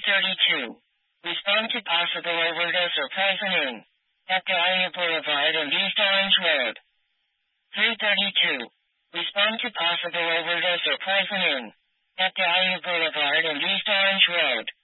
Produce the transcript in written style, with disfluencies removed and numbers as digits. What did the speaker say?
332. Respond to possible overdose or poisoning at Dahlia Boulevard and East Orange Road. 332. Respond to possible overdose or poisoning at Dahlia Boulevard and East Orange Road.